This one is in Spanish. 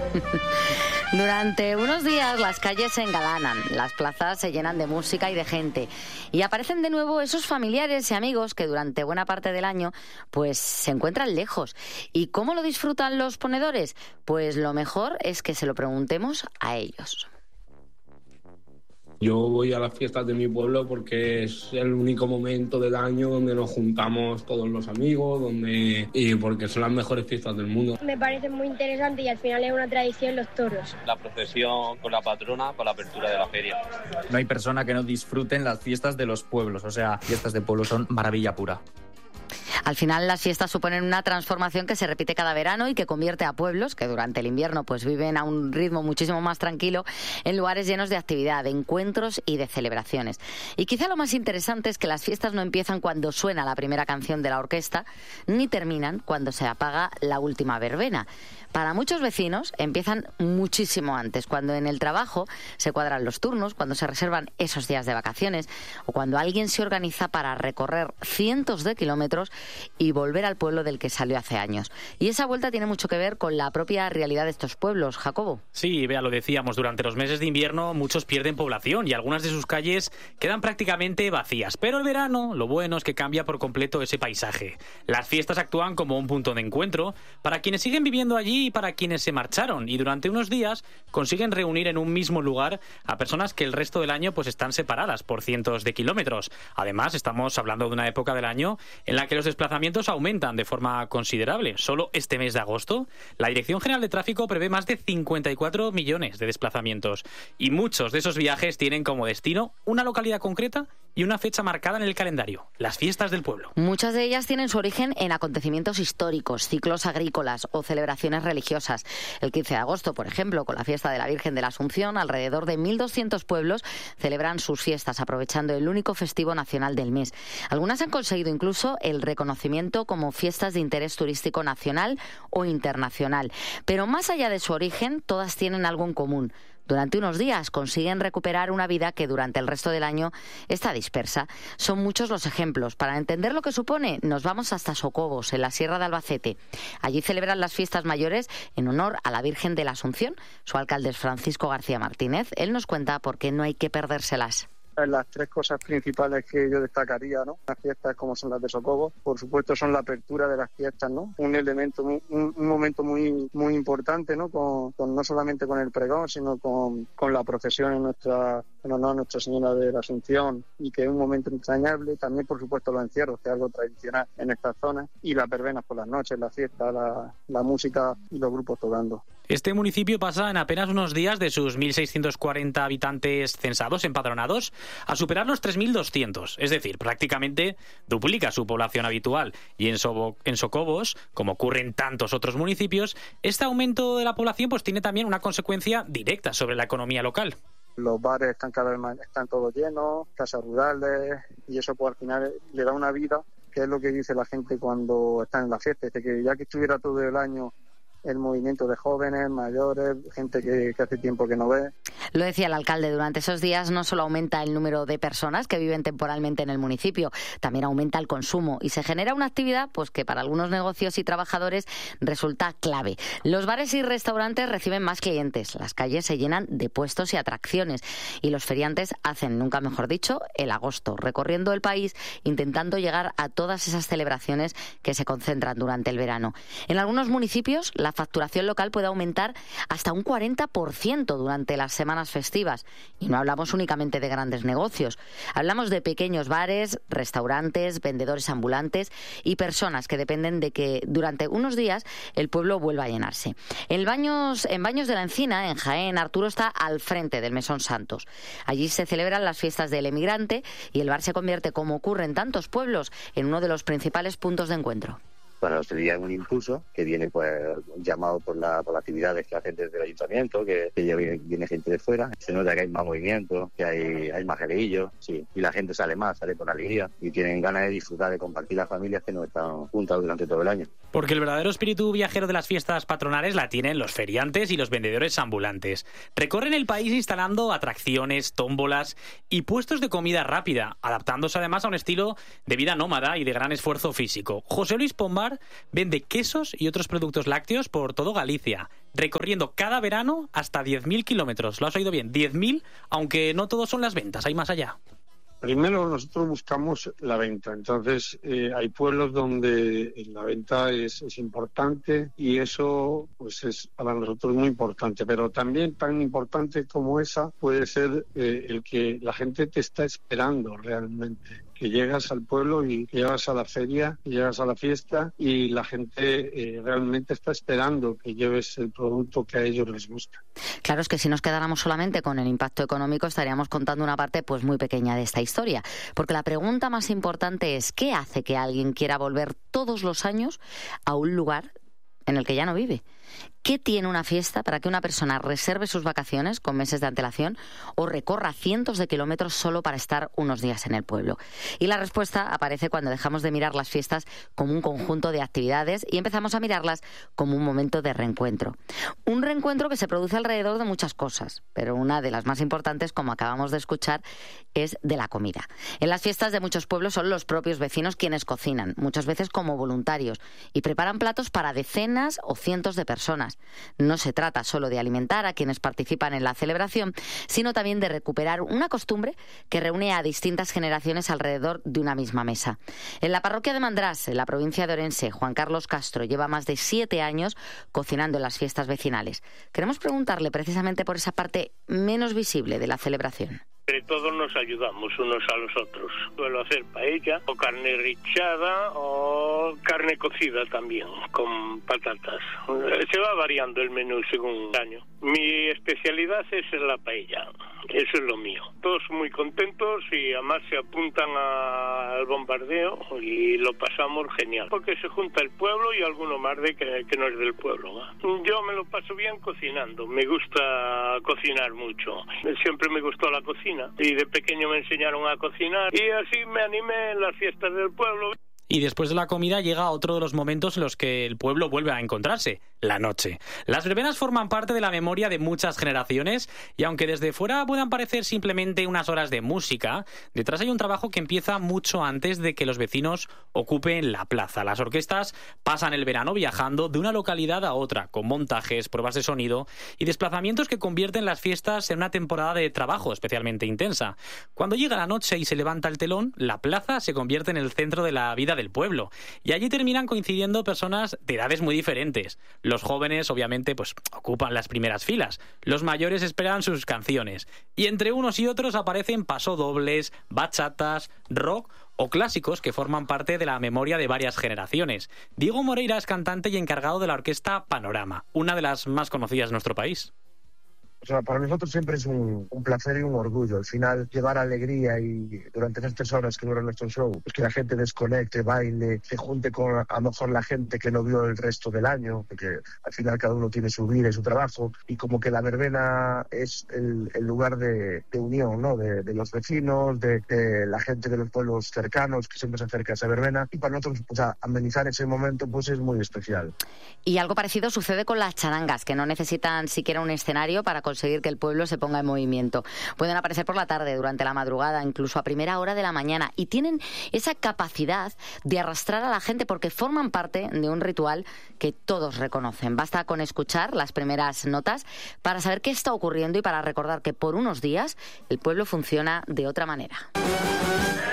Durante unos días las calles se engalanan, las plazas se llenan de música y de gente y aparecen de nuevo esos familiares y amigos que durante buena parte del año pues se encuentran lejos. ¿Y cómo lo disfrutan los ponedores? Pues lo mejor es que se lo preguntemos a ellos. Yo voy a las fiestas de mi pueblo porque es el único momento del año donde nos juntamos todos los amigos, y porque son las mejores fiestas del mundo. Me parece muy interesante y al final es una tradición los toros. La procesión con la patrona para la apertura de la feria. No hay persona que no disfruten las fiestas de los pueblos, o sea, fiestas de pueblo son maravilla pura. Al final las fiestas suponen una transformación que se repite cada verano y que convierte a pueblos, que durante el invierno pues viven a un ritmo muchísimo más tranquilo, en lugares llenos de actividad, de encuentros y de celebraciones. Y quizá lo más interesante es que las fiestas no empiezan cuando suena la primera canción de la orquesta, ni terminan cuando se apaga la última verbena. Para muchos vecinos empiezan muchísimo antes, cuando en el trabajo se cuadran los turnos, cuando se reservan esos días de vacaciones o cuando alguien se organiza para recorrer cientos de kilómetros y volver al pueblo del que salió hace años. Y esa vuelta tiene mucho que ver con la propia realidad de estos pueblos, Jacobo. Sí, Bea, lo decíamos, durante los meses de invierno muchos pierden población y algunas de sus calles quedan prácticamente vacías. Pero el verano, lo bueno es que cambia por completo ese paisaje. Las fiestas actúan como un punto de encuentro para quienes siguen viviendo allí y para quienes se marcharon, y durante unos días consiguen reunir en un mismo lugar a personas que el resto del año pues están separadas por cientos de kilómetros. Además, estamos hablando de una época del año en la que los desplazamientos aumentan de forma considerable. Solo este mes de agosto, la Dirección General de Tráfico prevé más de 54 millones de desplazamientos, y muchos de esos viajes tienen como destino una localidad concreta y una fecha marcada en el calendario, las fiestas del pueblo. Muchas de ellas tienen su origen en acontecimientos históricos, ciclos agrícolas o celebraciones religiosas. El 15 de agosto, por ejemplo, con la fiesta de la Virgen de la Asunción, alrededor de 1.200 pueblos celebran sus fiestas aprovechando el único festivo nacional del mes. Algunas han conseguido incluso el reconocimiento como fiestas de interés turístico nacional o internacional. Pero más allá de su origen, todas tienen algo en común. Durante unos días consiguen recuperar una vida que durante el resto del año está dispersa. Son muchos los ejemplos. Para entender lo que supone, nos vamos hasta Socobos, en la Sierra de Albacete. Allí celebran las fiestas mayores en honor a la Virgen de la Asunción. Su alcalde es Francisco García Martínez. Él nos cuenta por qué no hay que perdérselas. Las tres cosas principales que yo destacaría, ¿no? Las fiestas como son las de Socobos, por supuesto, son la apertura de las fiestas, ¿no? Un elemento, un momento muy importante, ¿no? Con no solamente con el pregón, sino con la procesión en honor a Nuestra Señora de la Asunción, y que es un momento entrañable. También, por supuesto, los encierros, que es algo tradicional en estas zonas, y las verbenas por las noches, la fiesta, la música y los grupos tocando. Este municipio pasa en apenas unos días de sus 1.640 habitantes censados, empadronados, a superar los 3.200. Es decir, prácticamente duplica su población habitual. Y en Socobos, como ocurre en tantos otros municipios, este aumento de la población pues tiene también una consecuencia directa sobre la economía local. Los bares están cada vez más, están todos llenos, casas rurales, y eso pues al final le da una vida, que es lo que dice la gente cuando está en la fiesta, es que ya que estuviera todo el año el movimiento de jóvenes, mayores, gente que hace tiempo que no ve. Lo decía el alcalde, durante esos días no solo aumenta el número de personas que viven temporalmente en el municipio, también aumenta el consumo y se genera una actividad pues que para algunos negocios y trabajadores resulta clave. Los bares y restaurantes reciben más clientes, las calles se llenan de puestos y atracciones y los feriantes hacen, nunca mejor dicho, el agosto, recorriendo el país intentando llegar a todas esas celebraciones que se concentran durante el verano. En algunos municipios la facturación local puede aumentar hasta un 40% durante las semanas festivas. Y no hablamos únicamente de grandes negocios. Hablamos de pequeños bares, restaurantes, vendedores ambulantes y personas que dependen de que durante unos días el pueblo vuelva a llenarse. En Baños de la Encina, en Jaén, Arturo está al frente del Mesón Santos. Allí se celebran las fiestas del emigrante y el bar se convierte, como ocurre en tantos pueblos, en uno de los principales puntos de encuentro. Para la hostelería es un impulso que viene pues llamado por las actividades que hacen desde el ayuntamiento, que viene gente de fuera. Se nota que hay más movimiento, que hay más reguillos, sí, y la gente sale con alegría y tienen ganas de disfrutar, de compartir las familias que no están juntas durante todo el año. Porque el verdadero espíritu viajero de las fiestas patronales la tienen los feriantes y los vendedores ambulantes. Recorren el país instalando atracciones, tómbolas y puestos de comida rápida, adaptándose además a un estilo de vida nómada y de gran esfuerzo físico. José Luis Pombar lugar vende quesos y otros productos lácteos por todo Galicia, recorriendo cada verano hasta 10.000 kilómetros. Lo has oído bien, 10.000, aunque no todos son las ventas, hay más allá. Primero nosotros buscamos la venta, entonces hay pueblos donde la venta es importante y eso pues es para nosotros muy importante, pero también tan importante como esa puede ser el que la gente te está esperando realmente, que llegas al pueblo y llegas a la feria, llegas a la fiesta y la gente realmente está esperando que lleves el producto que a ellos les gusta. Claro, es que si nos quedáramos solamente con el impacto económico estaríamos contando una parte pues muy pequeña de esta historia, porque la pregunta más importante es ¿qué hace que alguien quiera volver todos los años a un lugar en el que ya no vive? ¿Qué tiene una fiesta para que una persona reserve sus vacaciones con meses de antelación o recorra cientos de kilómetros solo para estar unos días en el pueblo? Y la respuesta aparece cuando dejamos de mirar las fiestas como un conjunto de actividades y empezamos a mirarlas como un momento de reencuentro. Un reencuentro que se produce alrededor de muchas cosas, pero una de las más importantes, como acabamos de escuchar, es de la comida. En las fiestas de muchos pueblos son los propios vecinos quienes cocinan, muchas veces como voluntarios, y preparan platos para decenas o cientos de personas. No se trata solo de alimentar a quienes participan en la celebración, sino también de recuperar una costumbre que reúne a distintas generaciones alrededor de una misma mesa. En la parroquia de Mandrás, en la provincia de Orense, Juan Carlos Castro lleva más de 7 años cocinando en las fiestas vecinales. Queremos preguntarle precisamente por esa parte menos visible de la celebración. Entre todos nos ayudamos unos a los otros. Suelo hacer paella o carne rinchada o carne cocida también con patatas. Se va variando el menú según el año. Mi especialidad es la paella. Eso es lo mío. Todos muy contentos y además se apuntan al bombardeo y lo pasamos genial. Porque se junta el pueblo y alguno más de que no es del pueblo. Yo me lo paso bien cocinando. Me gusta cocinar mucho. Siempre me gustó la cocina. Y de pequeño me enseñaron a cocinar y así me animé en las fiestas del pueblo. Y después de la comida llega otro de los momentos en los que el pueblo vuelve a encontrarse, la noche. Las verbenas forman parte de la memoria de muchas generaciones y aunque desde fuera puedan parecer simplemente unas horas de música, detrás hay un trabajo que empieza mucho antes de que los vecinos ocupen la plaza. Las orquestas pasan el verano viajando de una localidad a otra, con montajes, pruebas de sonido y desplazamientos que convierten las fiestas en una temporada de trabajo especialmente intensa. Cuando llega la noche y se levanta el telón, la plaza se convierte en el centro de la vida del pueblo y allí terminan coincidiendo personas de edades muy diferentes. Los jóvenes obviamente pues ocupan las primeras filas, los mayores esperan sus canciones y entre unos y otros aparecen pasodobles, bachatas, rock o clásicos que forman parte de la memoria de varias generaciones. Diego Moreira es cantante y encargado de la orquesta Panorama, una de las más conocidas de nuestro país. O sea, para nosotros siempre es un placer y un orgullo. Al final, llevar alegría y durante esas 3 horas que dura nuestro show, pues que la gente desconecte, baile, se junte con a lo mejor la gente que no vio el resto del año, porque al final cada uno tiene su vida y su trabajo, y como que la verbena es el lugar de unión, ¿no? De los vecinos, de la gente de los pueblos cercanos que siempre se acerca a esa verbena, y para nosotros, o sea, amenizar ese momento pues es muy especial. Y algo parecido sucede con las charangas, que no necesitan siquiera un escenario para conseguir que el pueblo se ponga en movimiento. Pueden aparecer por la tarde, durante la madrugada, incluso a primera hora de la mañana, y tienen esa capacidad de arrastrar a la gente porque forman parte de un ritual que todos reconocen. Basta con escuchar las primeras notas para saber qué está ocurriendo y para recordar que por unos días el pueblo funciona de otra manera.